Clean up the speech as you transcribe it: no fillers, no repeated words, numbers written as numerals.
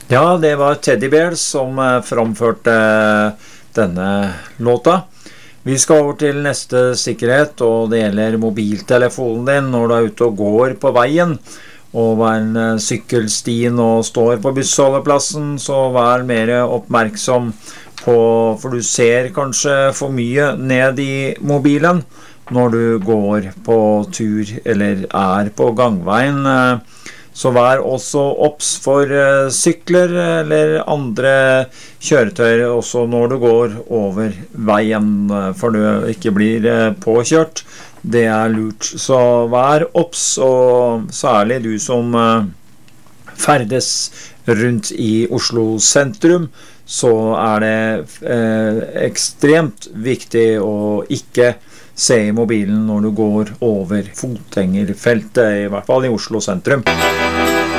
Ja, det var Teddy Bear som framførte denne låta. Vi skal over til neste sikkerhet, og det gjelder mobiltelefonen din når du er ute og går på veien, og vær en sykkelstien og står på bussholdeplassen, så vær mer oppmerksom på, for du ser kanskje for mye ned i mobilen når du går på tur eller er på gangveien. Så vær også obs for sykler eller andre kjøretøyer også når du går over veien, for du ikke blir påkjørt. Det lurt. Så vær obs, og særlig du som ferdes rundt i Oslo sentrum, så det ekstremt viktig å ikke se i mobilen når du går over fotgjengerfeltet, i hvert fall i Oslo sentrum.